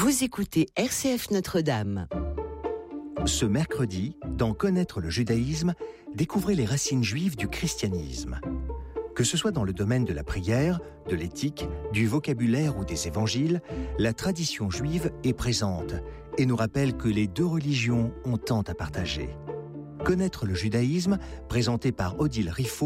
Vous écoutez RCF Notre-Dame. Ce mercredi, dans Connaître le judaïsme, découvrez les racines juives du christianisme. Que ce soit dans le domaine de la prière, de l'éthique, du vocabulaire ou des évangiles, la tradition juive est présente et nous rappelle que les deux religions ont tant à partager. Connaître le judaïsme, présenté par Odile Riffaut,